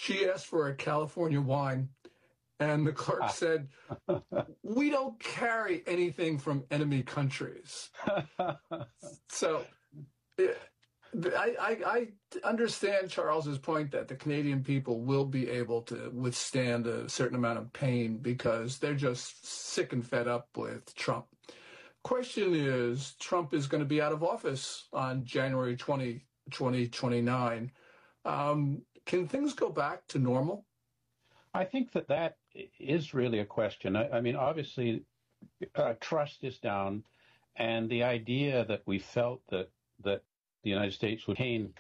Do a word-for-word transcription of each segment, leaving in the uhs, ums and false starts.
She asked for a California wine, and the clerk Ah. said, "We don't carry anything from enemy countries." So I, I, I understand Charles's point that the Canadian people will be able to withstand a certain amount of pain because they're just sick and fed up with Trump. Question is, Trump is going to be out of office on January twentieth, twenty twenty-nine. Um, can things go back to normal? I think that that is really a question. I, I mean, obviously, uh, trust is down, and the idea that we felt that that the United States would maintain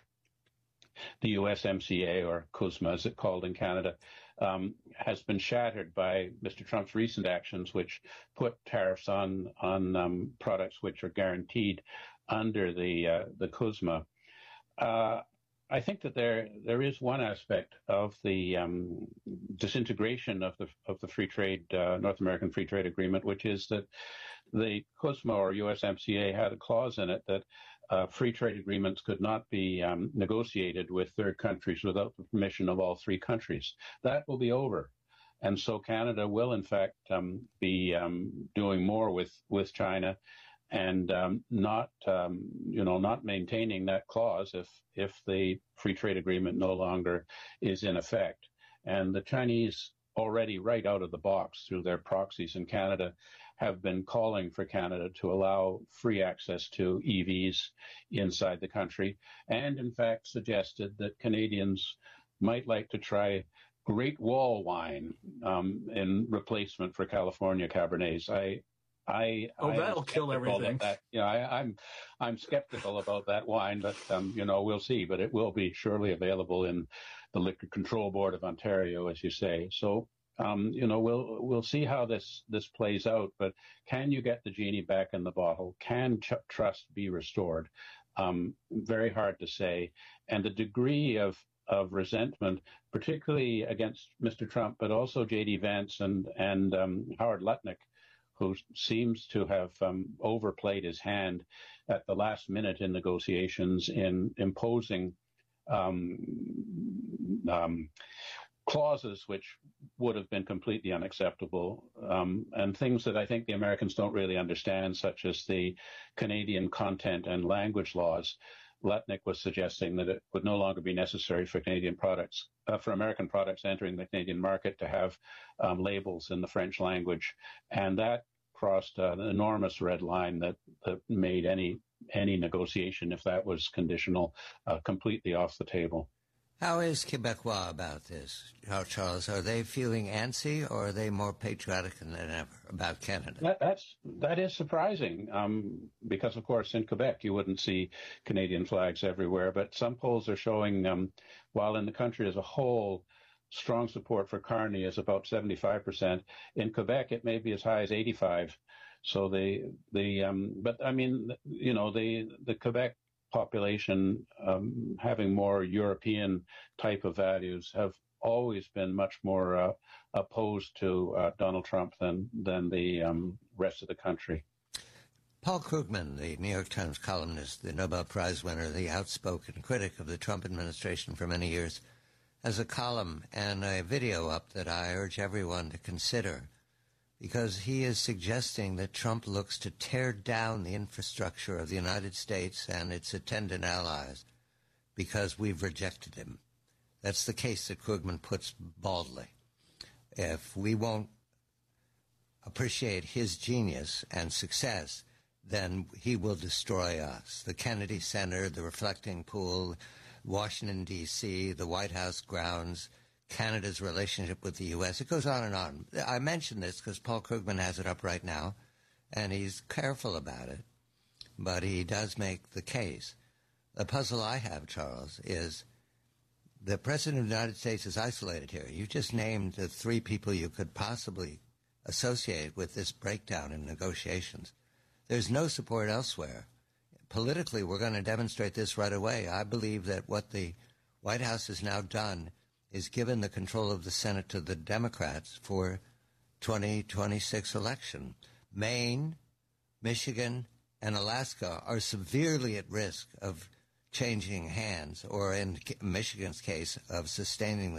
the U S M C A, or CUSMA, as it's called in Canada, um, has been shattered by Mister Trump's recent actions, which put tariffs on on um, products which are guaranteed under the uh, the CUSMA. Uh, I think that there there is one aspect of the um, disintegration of the of the free trade uh, North American Free Trade Agreement, which is that the CUSMA, or U S M C A, had a clause in it that uh, free trade agreements could not be um, negotiated with third countries without the permission of all three countries. That will be over. And so Canada will, in fact, um, be um, doing more with, with China and um, not, um, you know, not maintaining that clause if if the free trade agreement no longer is in effect. And the Chinese, already right out of the box through their proxies in Canada, have been calling for Canada to allow free access to E Vs inside the country, and in fact suggested that Canadians might like to try Great Wall wine um, in replacement for California Cabernets. I I, oh, I that'll kill everything. That, that, you know, I, I'm I'm skeptical about that wine, but um, you know, we'll see. But it will be surely available in the Liquor Control Board of Ontario, as you say. So, um, you know, we'll we'll see how this this plays out. But can you get the genie back in the bottle? Can ch- trust be restored? Um, very hard to say. And the degree of of resentment, particularly against Mister Trump, but also J D Vance and and um, Howard Lutnick, who seems to have um, overplayed his hand at the last minute in negotiations in imposing um, um, clauses which would have been completely unacceptable, um, and things that I think the Americans don't really understand, such as the Canadian content and language laws. Lutnick was suggesting that it would no longer be necessary for Canadian products, uh, for American products entering the Canadian market, to have um, labels in the French language, and that crossed uh, an enormous red line that, that made any any negotiation, if that was conditional, uh, completely off the table. How is Quebecois about this, Charles? Are they feeling antsy, or are they more patriotic than ever about Canada? That, that's that is surprising, um, because of course in Quebec you wouldn't see Canadian flags everywhere. But some polls are showing, um, while in the country as a whole, strong support for Carney is about seventy-five percent. In Quebec, it may be as high as eighty-five. So the the um, but I mean, you know, the the Quebec population, um, having more European type of values, have always been much more uh, opposed to uh, Donald Trump than than the um, rest of the country. Paul Krugman, the New York Times columnist, the Nobel Prize winner, the outspoken critic of the Trump administration for many years, has a column and a video up that I urge everyone to consider, because he is suggesting that Trump looks to tear down the infrastructure of the United States and its attendant allies because we've rejected him. That's the case that Krugman puts baldly. If we won't appreciate his genius and success, then he will destroy us. The Kennedy Center, the Reflecting Pool, Washington, D C, the White House grounds, Canada's relationship with the U S. It goes on and on. I mention this because Paul Krugman has it up right now, and he's careful about it, but he does make the case. The puzzle I have, Charles, is the President of the United States is isolated here. You just named the three people you could possibly associate with this breakdown in negotiations. There's no support elsewhere. Politically, we're going to demonstrate this right away. I believe that what the White House has now done is given the control of the Senate to the Democrats for twenty twenty-six election. Maine, Michigan, and Alaska are severely at risk of changing hands, or in Michigan's case, of sustaining